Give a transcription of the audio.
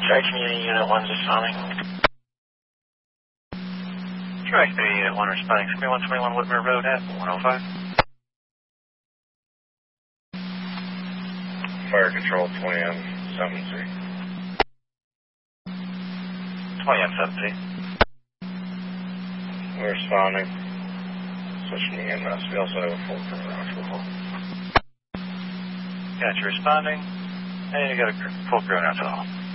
Tri-Community Unit 1 responding. Tri-Community Unit 1 responding. 7121 Whitmer Road at 105. Fire Control 20M7C. 20M7C. We're responding. Switching to EMS. We also have a full crew around for the hall. Gotcha, responding. And you got a full crew now for the hall.